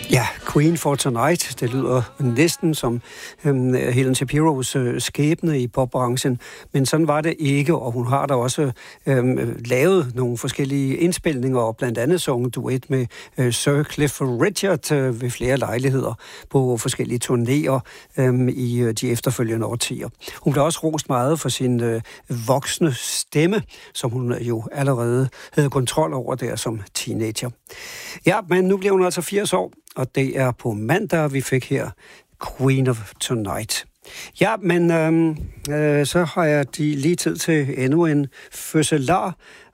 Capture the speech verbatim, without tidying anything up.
Ja, Queen for Tonight, det lyder næsten som øhm, Helen Shapiros øh, skæbne i popbranchen, men sådan var det ikke, og hun har da også øhm, lavet nogle forskellige indspilninger, og blandt andet sunget duet med øh, Sir Clifford Richard øh, ved flere lejligheder på forskellige turnéer øh, i øh, de efterfølgende årtier. Hun blev også rost meget for sin øh, voksne stemme, som hun jo allerede havde kontrol over der som teenager. Ja, men nu bliver hun altså firs år, og det er på mandag, vi fik her Queen of Tonight. Ja, men øhm, øh, så har jeg de lige tid til endnu en fødselar.